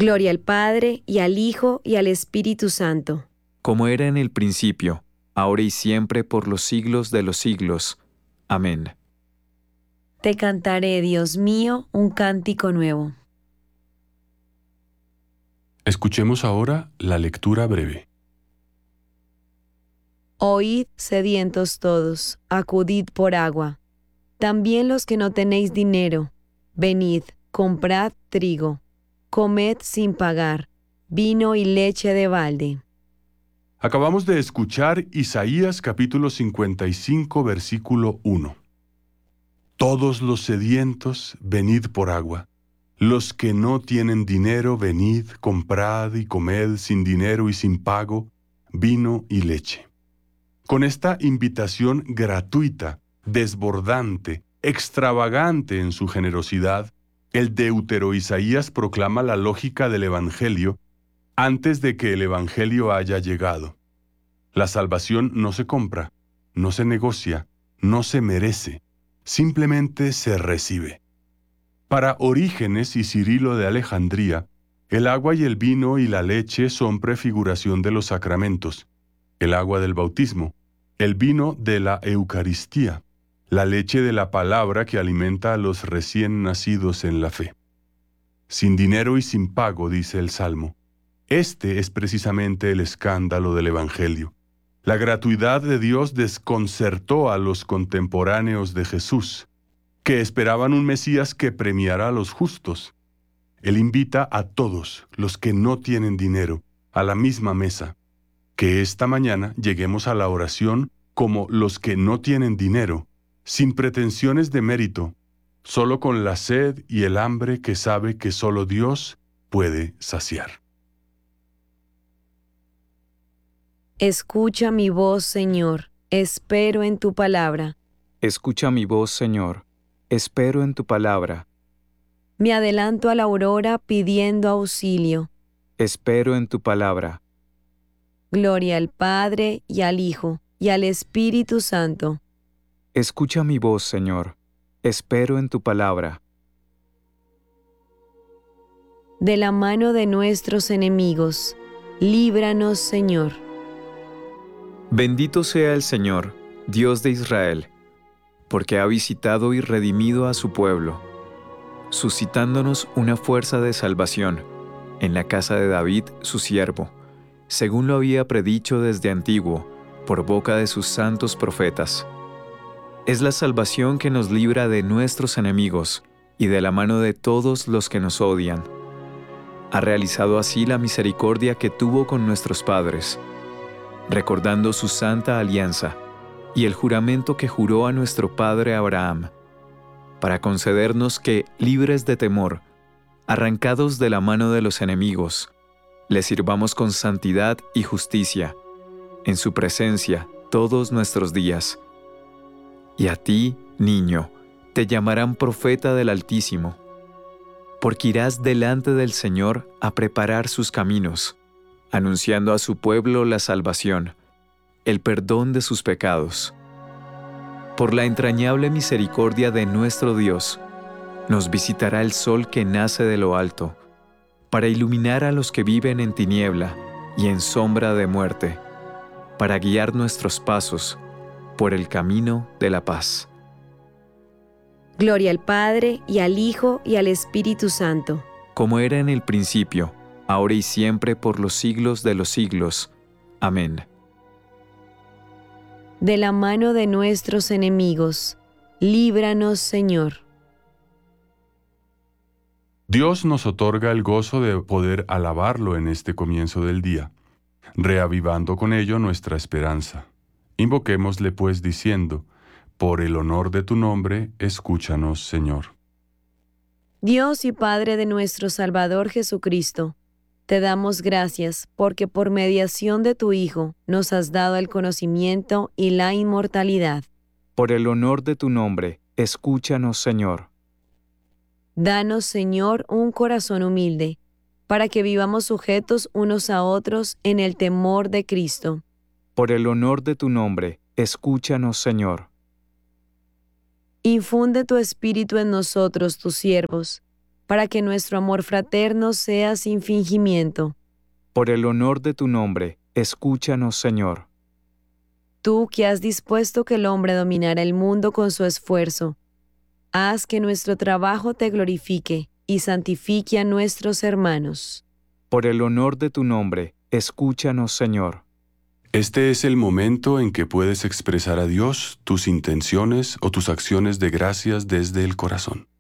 Gloria al Padre, y al Hijo, y al Espíritu Santo. Como era en el principio, ahora y siempre, por los siglos de los siglos. Amén. Te cantaré, Dios mío, un cántico nuevo. Escuchemos ahora la lectura breve. Oíd, sedientos todos, acudid por agua. También los que no tenéis dinero, venid, comprad trigo, comed sin pagar, vino y leche de balde. Acabamos de escuchar Isaías capítulo 55, versículo 1. Todos los sedientos, venid por agua. Los que no tienen dinero, venid, comprad y comed sin dinero y sin pago, vino y leche. Con esta invitación gratuita, desbordante, extravagante en su generosidad, el deutero Isaías proclama la lógica del Evangelio antes de que el Evangelio haya llegado. La salvación no se compra, no se negocia, no se merece, simplemente se recibe. Para Orígenes y Cirilo de Alejandría, el agua y el vino y la leche son prefiguración de los sacramentos, el agua del bautismo, el vino de la Eucaristía, la leche de la palabra que alimenta a los recién nacidos en la fe. Sin dinero y sin pago, dice el Salmo. Este es precisamente el escándalo del Evangelio. La gratuidad de Dios desconcertó a los contemporáneos de Jesús, que esperaban un Mesías que premiara a los justos. Él invita a todos los que no tienen dinero a la misma mesa. Que esta mañana lleguemos a la oración como los que no tienen dinero, sin pretensiones de mérito, solo con la sed y el hambre que sabe que solo Dios puede saciar. Escucha mi voz, Señor, espero en tu palabra. Escucha mi voz, Señor. Espero en tu palabra. Me adelanto a la aurora pidiendo auxilio. Espero en tu palabra. Gloria al Padre, y al Hijo, y al Espíritu Santo. Escucha mi voz, Señor. Espero en tu palabra. De la mano de nuestros enemigos, líbranos, Señor. Bendito sea el Señor, Dios de Israel, porque ha visitado y redimido a su pueblo, suscitándonos una fuerza de salvación en la casa de David, su siervo, según lo había predicho desde antiguo, por boca de sus santos profetas. Es la salvación que nos libra de nuestros enemigos y de la mano de todos los que nos odian. Ha realizado así la misericordia que tuvo con nuestros padres, recordando su santa alianza y el juramento que juró a nuestro padre Abraham, para concedernos que, libres de temor, arrancados de la mano de los enemigos, le sirvamos con santidad y justicia, en su presencia todos nuestros días. Y a ti, niño, te llamarán profeta del Altísimo, porque irás delante del Señor a preparar sus caminos, anunciando a su pueblo la salvación, el perdón de sus pecados. Por la entrañable misericordia de nuestro Dios, nos visitará el sol que nace de lo alto, para iluminar a los que viven en tiniebla y en sombra de muerte, para guiar nuestros pasos por el camino de la paz. Gloria al Padre, y al Hijo, y al Espíritu Santo. Como era en el principio, ahora y siempre, por los siglos de los siglos. Amén. De la mano de nuestros enemigos, líbranos, Señor. Dios nos otorga el gozo de poder alabarlo en este comienzo del día, reavivando con ello nuestra esperanza. Invoquémosle pues diciendo: por el honor de tu nombre, escúchanos, Señor. Dios y Padre de nuestro Salvador Jesucristo, te damos gracias porque por mediación de tu Hijo nos has dado el conocimiento y la inmortalidad. Por el honor de tu nombre, escúchanos, Señor. Danos, Señor, un corazón humilde, para que vivamos sujetos unos a otros en el temor de Cristo. Por el honor de tu nombre, escúchanos, Señor. Infunde tu Espíritu en nosotros, tus siervos, para que nuestro amor fraterno sea sin fingimiento. Por el honor de tu nombre, escúchanos, Señor. Tú que has dispuesto que el hombre dominara el mundo con su esfuerzo, haz que nuestro trabajo te glorifique y santifique a nuestros hermanos. Por el honor de tu nombre, escúchanos, Señor. Este es el momento en que puedes expresar a Dios tus intenciones o tus acciones de gracias desde el corazón.